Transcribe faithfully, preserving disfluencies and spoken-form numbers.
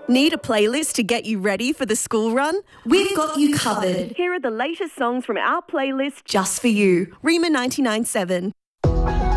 Need a playlist to get you ready for the school run? We've got you covered. Here are the latest songs from our playlist just for you. Rima ninety-nine point seven.